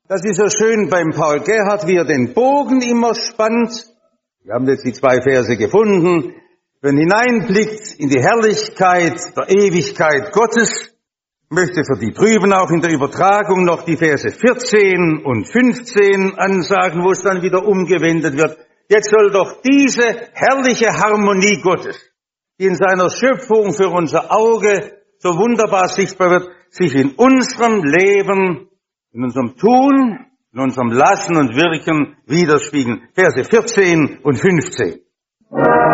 Das ist so schön beim Paul Gerhardt, wie er den Bogen immer spannt. Wir haben jetzt die 2 Verse gefunden. Wenn hineinblickt in die Herrlichkeit der Ewigkeit Gottes, möchte für die drüben auch in der Übertragung noch die Verse 14 und 15 ansagen, wo es dann wieder umgewendet wird. Jetzt soll doch diese herrliche Harmonie Gottes, die in seiner Schöpfung für unser Auge so wunderbar sichtbar wird, sich in unserem Leben, in unserem Tun, in unserem Lassen und Wirken widerspiegeln. Verse 14 und 15.